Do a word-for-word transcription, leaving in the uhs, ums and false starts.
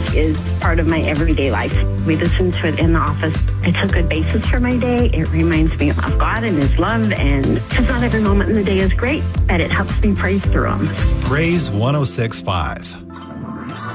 music is part of my everyday life. We listen to it in the office. It's a good basis for my day. It reminds me of God and His love, and because not every moment in the day is great, but it helps me praise through them. Praise one oh six point five.